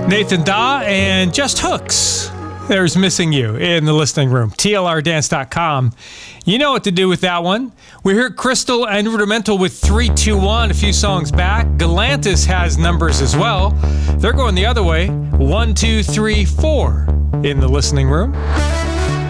Nathan Dawe and Just Hooks. There's Missing You in the listening room. TLRdance.com. You know what to do with that one. We heard Crystal and Rudimental with 3-2-1 a few songs back. Galantis has numbers as well. They're going the other way. 1, 2, 3, 4 in the listening room.